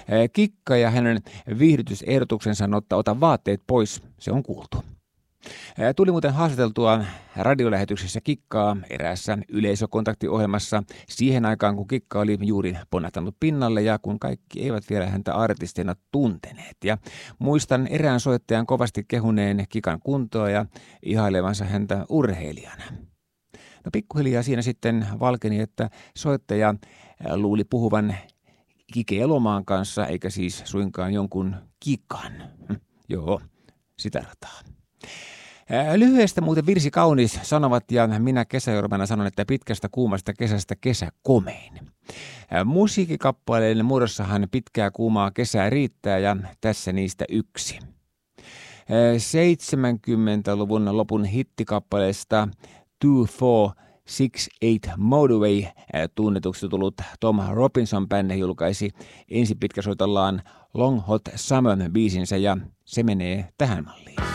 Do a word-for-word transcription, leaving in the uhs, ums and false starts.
Kikka ja hänen viihdytysehdotuksensa ottaa ota vaatteet pois, se on kuultu. Tuli muuten haastateltua radiolähetyksessä Kikkaa eräässä yleisökontaktiohjelmassa siihen aikaan, kun Kikka oli juuri ponnahtanut pinnalle ja kun kaikki eivät vielä häntä artistina tunteneet. Ja muistan erään soittajan kovasti kehuneen Kikan kuntoa ja ihailevansa häntä urheilijana. No pikkuhiljaa siinä sitten valkeni, että soittaja luuli puhuvan Kike Elomaan kanssa, eikä siis suinkaan jonkun Kikan. Hm, joo, sitä rataa. Lyhyestä muuten virsi kaunis sanovat ja minä kesäjormana sanon, että pitkästä kuumasta kesästä kesä komein. Musiikkikappaleiden muodossahan pitkää kuumaa kesää riittää ja tässä niistä yksi. seitsemänkymmentäluvun lopun hittikappaleesta Two Four Six Eight Motorway tunnetuksi tullut Tom Robinson-bände julkaisi ensi pitkäsoitollaan Long Hot Summer biisinsä ja se menee tähän malliin.